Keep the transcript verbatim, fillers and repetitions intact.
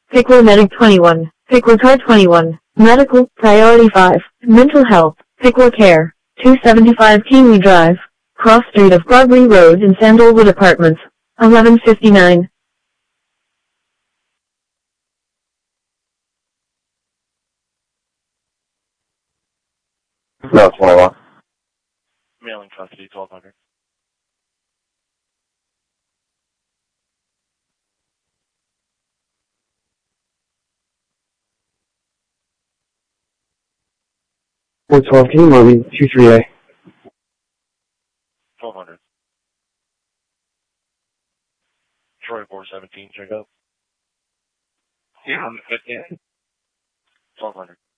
Pickler Medic twenty-one. Pickler Car twenty-one. Medical, Priority five. Mental Health, Pickler Care, two seventy-five Kingsley Drive, Cross Street of Barbary Road in Sandalwood Apartments, eleven fifty-nine. No, twenty-one. Mailing custody, twelve hundred. four twelve, can you move me? two three A. twelve hundred. Troy four seventeen, check out. Yeah, I'm fifteen. twelve hundred.